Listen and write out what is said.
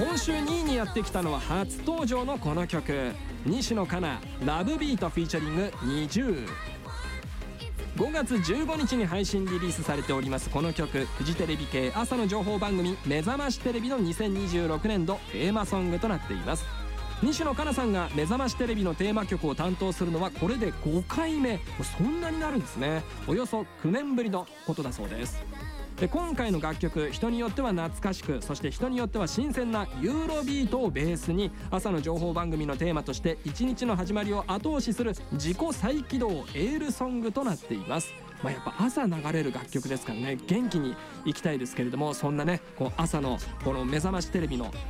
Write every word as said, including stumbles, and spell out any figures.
今週にいにやってきたのは初登場のこの曲、西野カナラブビートフィーチャリングにじゅう。ごがつじゅうごにちに配信リリースされておりますこの曲、フジテレビ系朝の情報番組目覚ましテレビのにせんにじゅうろくねんどテーマソングとなっています。西野カナさんが目覚ましテレビのテーマ曲を担当するのはこれでごかいめ。そんなになるんですね。およそきゅうねんぶりのことだそうです。で今回の楽曲、人によっては懐かしく、そして人によっては新鮮なユーロビートをベースに、朝の情報番組のテーマとして一日の始まりを後押しする自己再起動エールソングとなっています。まあ、やっぱ朝流れる楽曲ですからね、元気にいきたいですけれども、そんなねこう朝のこの目覚ましテレビの